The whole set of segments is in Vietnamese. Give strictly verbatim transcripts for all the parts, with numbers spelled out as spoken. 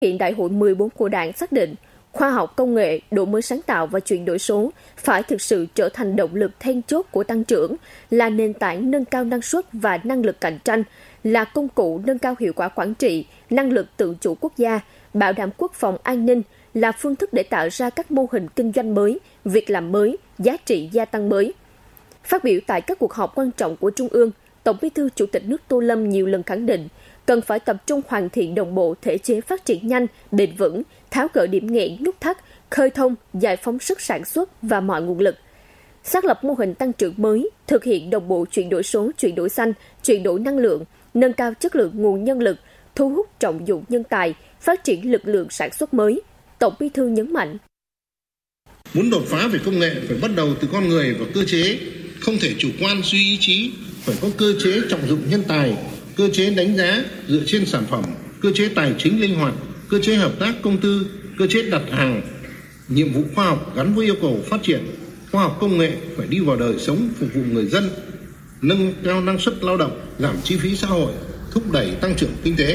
Hiện Đại hội mười bốn của Đảng xác định, khoa học công nghệ, đổi mới sáng tạo và chuyển đổi số phải thực sự trở thành động lực then chốt của tăng trưởng, là nền tảng nâng cao năng suất và năng lực cạnh tranh, là công cụ nâng cao hiệu quả quản trị, năng lực tự chủ quốc gia, bảo đảm quốc phòng an ninh, là phương thức để tạo ra các mô hình kinh doanh mới, việc làm mới, giá trị gia tăng mới. Phát biểu tại các cuộc họp quan trọng của Trung ương, Tổng Bí thư Chủ tịch nước Tô Lâm nhiều lần khẳng định, cần phải tập trung hoàn thiện đồng bộ thể chế phát triển nhanh, bền vững, tháo gỡ điểm nghẽn nút thắt, khơi thông, giải phóng sức sản xuất và mọi nguồn lực. Xác lập mô hình tăng trưởng mới, thực hiện đồng bộ chuyển đổi số, chuyển đổi xanh, chuyển đổi năng lượng, nâng cao chất lượng nguồn nhân lực, thu hút trọng dụng nhân tài, phát triển lực lượng sản xuất mới. Tổng Bí thư nhấn mạnh. Muốn đột phá về công nghệ phải bắt đầu từ con người và cơ chế, không thể chủ quan suy ý chí, phải có cơ chế trọng dụng nhân tài, cơ chế đánh giá dựa trên sản phẩm, cơ chế tài chính linh hoạt, cơ chế hợp tác công tư, cơ chế đặt hàng. Nhiệm vụ khoa học gắn với yêu cầu phát triển, khoa học công nghệ phải đi vào đời sống phục vụ người dân, nâng cao năng suất lao động, giảm chi phí xã hội, thúc đẩy tăng trưởng kinh tế.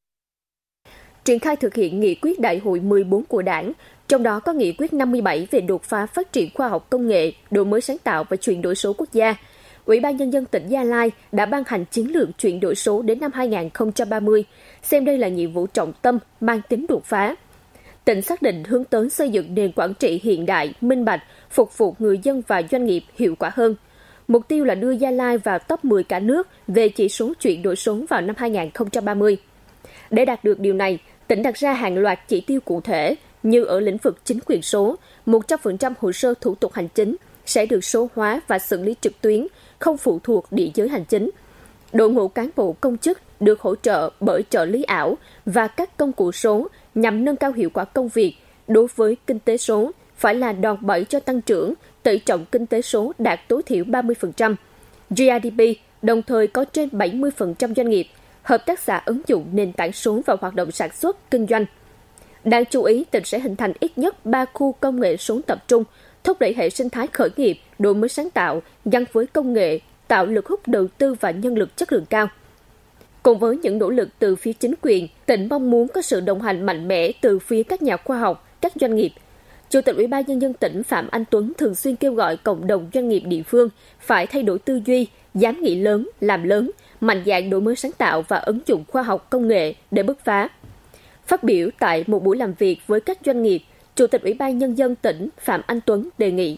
Triển khai thực hiện nghị quyết Đại hội mười bốn của Đảng, trong đó có nghị quyết năm mươi bảy về đột phá phát triển khoa học công nghệ, đổi mới sáng tạo và chuyển đổi số quốc gia. Ủy ban Nhân dân tỉnh Gia Lai đã ban hành chiến lược chuyển đổi số đến năm hai không ba mươi, xem đây là nhiệm vụ trọng tâm mang tính đột phá. Tỉnh xác định hướng tới xây dựng nền quản trị hiện đại, minh bạch, phục vụ người dân và doanh nghiệp hiệu quả hơn. Mục tiêu là đưa Gia Lai vào top mười cả nước về chỉ số chuyển đổi số vào năm hai không ba mươi. Để đạt được điều này, tỉnh đặt ra hàng loạt chỉ tiêu cụ thể như ở lĩnh vực chính quyền số, một trăm phần trăm hồ sơ thủ tục hành chính sẽ được số hóa và xử lý trực tuyến, không phụ thuộc địa giới hành chính. Đội ngũ cán bộ công chức được hỗ trợ bởi trợ lý ảo và các công cụ số nhằm nâng cao hiệu quả công việc. Đối với kinh tế số, phải là đòn bẩy cho tăng trưởng, tỷ trọng kinh tế số đạt tối thiểu ba mươi phần trăm. giê đê pê đồng thời có trên bảy mươi phần trăm doanh nghiệp, hợp tác xã ứng dụng nền tảng số vào hoạt động sản xuất, kinh doanh. Đáng chú ý, tỉnh sẽ hình thành ít nhất ba khu công nghệ số tập trung, thúc đẩy hệ sinh thái khởi nghiệp, đổi mới sáng tạo, gắn với công nghệ, tạo lực hút đầu tư và nhân lực chất lượng cao. Cùng với những nỗ lực từ phía chính quyền, tỉnh mong muốn có sự đồng hành mạnh mẽ từ phía các nhà khoa học, các doanh nghiệp. Chủ tịch Ủy ban Nhân dân tỉnh Phạm Anh Tuấn thường xuyên kêu gọi cộng đồng doanh nghiệp địa phương phải thay đổi tư duy, dám nghĩ lớn, làm lớn, mạnh dạn đổi mới sáng tạo và ứng dụng khoa học công nghệ để bứt phá. Phát biểu tại một buổi làm việc với các doanh nghiệp, Chủ tịch Ủy ban Nhân dân tỉnh Phạm Anh Tuấn đề nghị.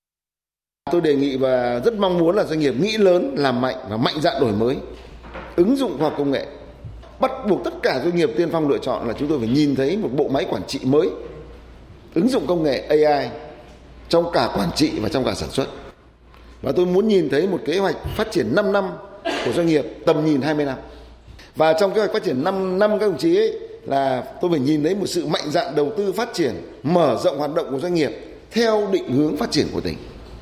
Tôi đề nghị và rất mong muốn là doanh nghiệp nghĩ lớn, làm mạnh và mạnh dạn đổi mới, ứng dụng khoa học công nghệ. Bắt buộc tất cả doanh nghiệp tiên phong lựa chọn là chúng tôi phải nhìn thấy một bộ máy quản trị mới, ứng dụng công nghệ a i trong cả quản trị và trong cả sản xuất. Và tôi muốn nhìn thấy một kế hoạch phát triển năm năm của doanh nghiệp, tầm nhìn hai mươi năm. Và trong kế hoạch phát triển năm năm các đồng chí ấy, là tôi phải nhìn thấy một sự mạnh dạn đầu tư phát triển, mở rộng hoạt động của doanh nghiệp theo định hướng phát triển của tỉnh.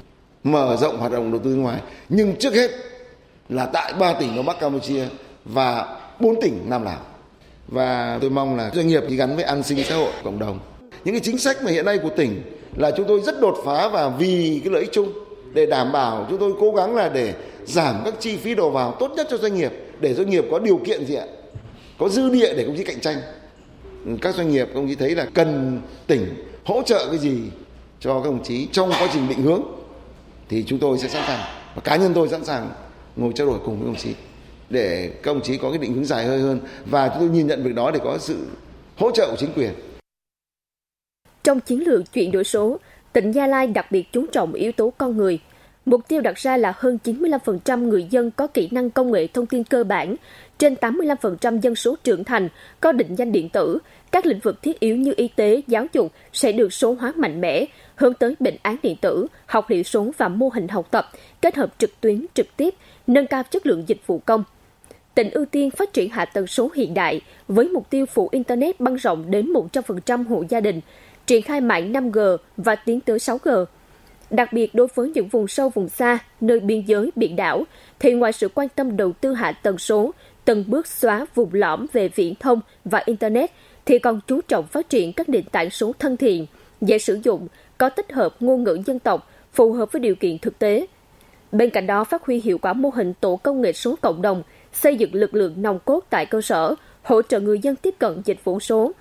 Mở rộng hoạt động đầu tư nước ngoài, nhưng trước hết là tại ba tỉnh Đông Bắc Campuchia và bốn tỉnh Nam Lào. Và tôi mong là doanh nghiệp gắn với an sinh xã hội cộng đồng. Những cái chính sách mà hiện nay của tỉnh là chúng tôi rất đột phá và vì cái lợi ích chung, để đảm bảo chúng tôi cố gắng là để giảm các chi phí đầu vào tốt nhất cho doanh nghiệp, để doanh nghiệp có điều kiện gì ạ? Có dư địa để công chí cạnh tranh. Các doanh nghiệp công chí thấy là cần tỉnh hỗ trợ cái gì cho các đồng chí trong quá trình định hướng thì chúng tôi sẽ sẵn sàng, và cá nhân tôi sẵn sàng ngồi trao đổi cùng với đồng chí để các đồng chí có cái định hướng dài hơi hơn, và chúng tôi nhìn nhận việc đó để có sự hỗ trợ của chính quyền. Trong chiến lược chuyển đổi số, tỉnh Gia Lai đặc biệt chú trọng yếu tố con người. Mục tiêu đặt ra là hơn chín mươi lăm phần trăm người dân có kỹ năng công nghệ thông tin cơ bản, trên tám mươi lăm phần trăm dân số trưởng thành có định danh điện tử, các lĩnh vực thiết yếu như y tế, giáo dục sẽ được số hóa mạnh mẽ, hướng tới bệnh án điện tử, học liệu số và mô hình học tập, kết hợp trực tuyến, trực tiếp, nâng cao chất lượng dịch vụ công. Tỉnh ưu tiên phát triển hạ tầng số hiện đại với mục tiêu phủ Internet băng rộng đến một trăm phần trăm hộ gia đình, triển khai mạng năm G và tiến tới sáu G. Đặc biệt đối với những vùng sâu vùng xa, nơi biên giới, biển đảo, thì ngoài sự quan tâm đầu tư hạ tầng số, từng bước xóa vùng lõm về viễn thông và Internet, thì còn chú trọng phát triển các nền tảng số thân thiện, dễ sử dụng, có tích hợp ngôn ngữ dân tộc, phù hợp với điều kiện thực tế. Bên cạnh đó, phát huy hiệu quả mô hình tổ công nghệ số cộng đồng, xây dựng lực lượng nòng cốt tại cơ sở, hỗ trợ người dân tiếp cận dịch vụ số,